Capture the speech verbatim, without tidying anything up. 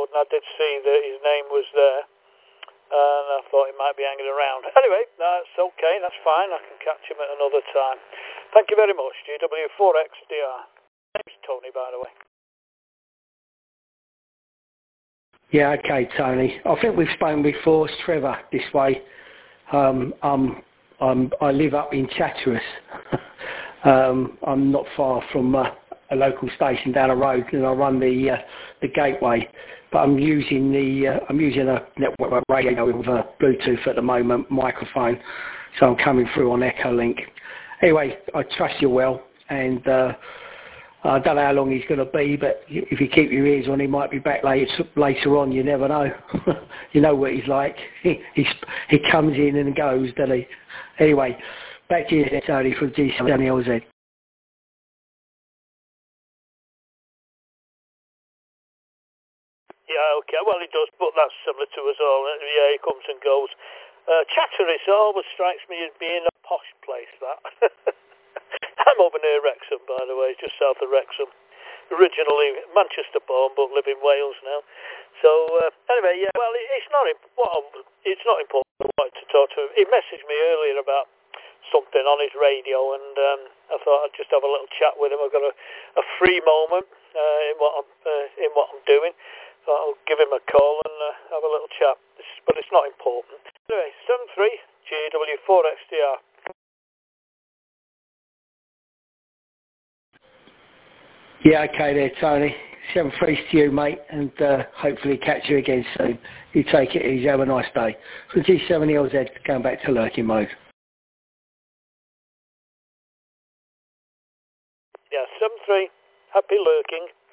board, and I did see that his name was there, and I thought he might be hanging around. Anyway, that's okay, that's fine. I can catch him at another time. Thank you very much, G W four X D R. Name's Tony, by the way. Yeah, okay, Tony. I think we've spoken before. It's Trevor this way. Um, um, I'm, I live up in Chatteris. um, I'm not far from uh, a local station down the road, and I run the uh, the gateway. But I'm using the uh, I'm using a network radio with uh, Bluetooth at the moment, microphone. So I'm coming through on Echolink. Anyway, I trust you well, and uh, I don't know how long he's going to be, but if you keep your ears on, he might be back later, later on. You never know. You know what he's like. He he's, he comes in and goes, doesn't he? Anyway, back to you, Tony, from G seven L Z. Yeah, okay. Well, he does, but that's similar to us all. Yeah, he comes and goes. Uh, Chatteris always strikes me as being a posh place, that. I'm over near Wrexham, by the way, just south of Wrexham. Originally Manchester born, but live in Wales now. So uh, anyway, yeah. Well, it, it's not imp- well, it's not important. I wanted to talk to him. He messaged me earlier about something on his radio, and um, I thought I'd just have a little chat with him. I've got a, a free moment uh, in what I'm uh, in what I'm doing. So I'll give him a call and uh, have a little chat. It's, but it's not important. Anyway, seven three G W four X D R. Yeah, okay there, Tony. Seven threes to you, mate, and uh, hopefully catch you again soon. You take it easy. Have a nice day. From G seven L Z, going back to lurking mode. Yeah, seven three. Happy lurking.